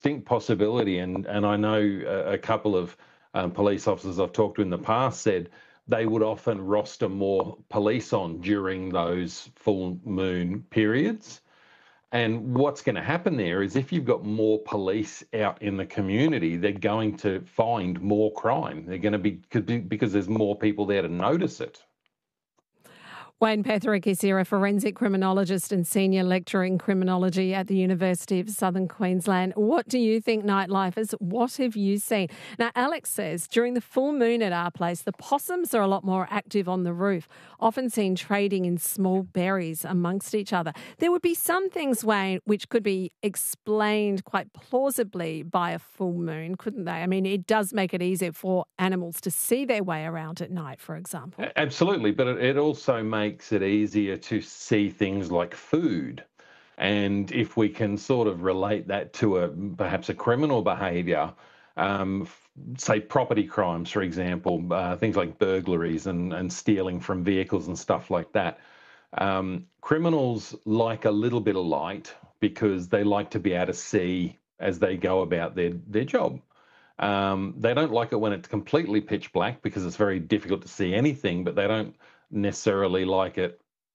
distinct possibility, and I know a couple of police officers I've talked to in the past said they would often roster more police on during those full moon periods. And what's going to happen there is if you've got more police out in the community, they're going to find more crime. They're going to be, because there's more people there to notice it. Wayne Petherick is here, a forensic criminologist and senior lecturer in criminology at the University of Southern Queensland. What do you think, nightlifers? What have you seen? Now, Alex says during the full moon at our place, the possums are a lot more active on the roof, often seen trading in small berries amongst each other. There would be some things, Wayne, which could be explained quite plausibly by a full moon, couldn't they? I mean, it does make it easier for animals to see their way around at night, for example. Absolutely, but it also makes it easier to see things like food. And if we can sort of relate that to perhaps a criminal behaviour, say property crimes, for example, things like burglaries and stealing from vehicles and stuff like that. Criminals like a little bit of light because they like to be able to see as they go about their job. They don't like it when it's completely pitch black because it's very difficult to see anything, but they don't necessarily like it,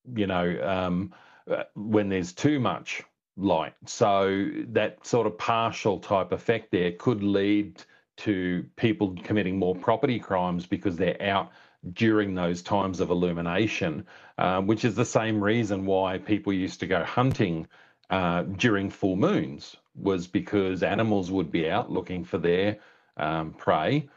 when there's too much light. So that sort of partial type effect there could lead to people committing more property crimes because they're out during those times of illumination, which is the same reason why people used to go hunting during full moons, was because animals would be out looking for their prey.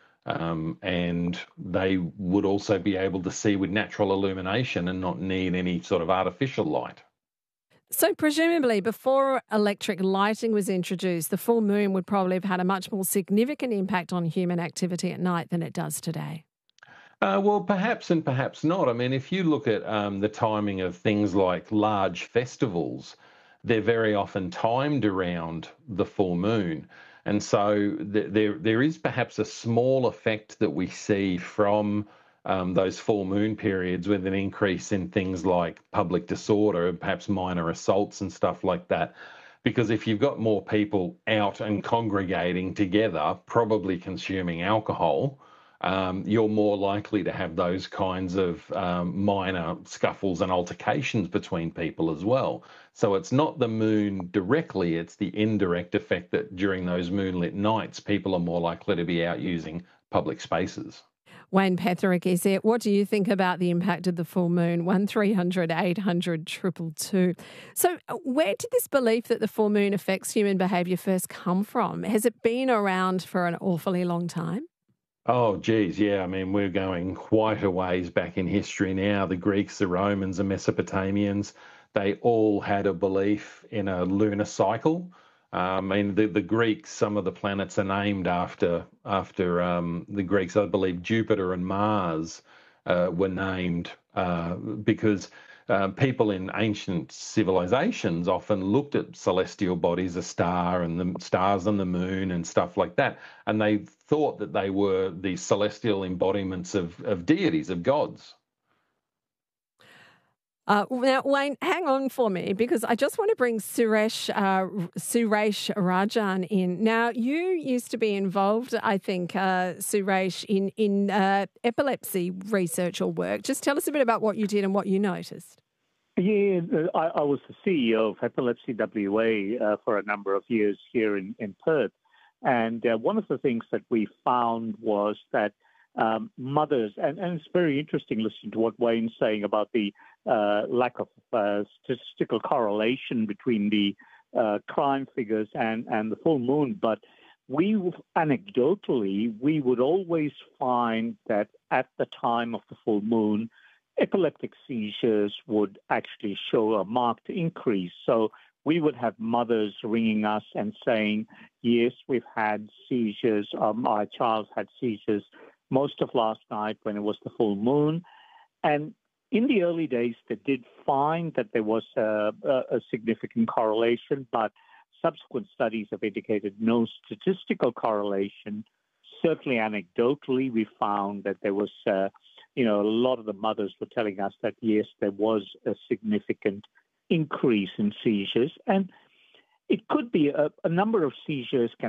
And they would also be able to see with natural illumination and not need any sort of artificial light. So presumably before electric lighting was introduced, the full moon would probably have had a much more significant impact on human activity at night than it does today. Well, perhaps and perhaps not. I mean, if you look at the timing of things like large festivals, they're very often timed around the full moon. And so there is perhaps a small effect that we see from those full moon periods with an increase in things like public disorder, perhaps minor assaults and stuff like that. Because if you've got more people out and congregating together, probably consuming alcohol, you're more likely to have those kinds of minor scuffles and altercations between people as well. So it's not the moon directly, it's the indirect effect that during those moonlit nights, people are more likely to be out using public spaces. Wayne Petherick is here. What do you think about the impact of the full moon? 1300 800 222. So where did this belief that the full moon affects human behaviour first come from? Has it been around for an awfully long time? Oh, geez, yeah. I mean, we're going quite a ways back in history now. The Greeks, the Romans, the Mesopotamians, they all had a belief in a lunar cycle. I mean, the Greeks, some of the planets are named after the Greeks. I believe Jupiter and Mars were named because people in ancient civilizations often looked at celestial bodies, a star and the stars and the moon and stuff like that, and they thought that they were the celestial embodiments of deities, of gods. Now, Wayne, hang on for me because I just want to bring Suresh Rajan in. Now, you used to be involved, I think, Suresh, in epilepsy research or work. Just tell us a bit about what you did and what you noticed. Yeah, I was the CEO of Epilepsy WA for a number of years here in Perth. And one of the things that we found was that mothers, and it's very interesting listening to what Wayne's saying about the lack of statistical correlation between the crime figures and the full moon. But anecdotally, we would always find that at the time of the full moon, epileptic seizures would actually show a marked increase. So we would have mothers ringing us and saying, yes, we've had seizures. My child had seizures most of last night when it was the full moon. And in the early days, they did find that there was a significant correlation, but subsequent studies have indicated no statistical correlation. Certainly anecdotally, we found that there was, a lot of the mothers were telling us that, yes, there was a significant increase in seizures. And It could be a number of seizures can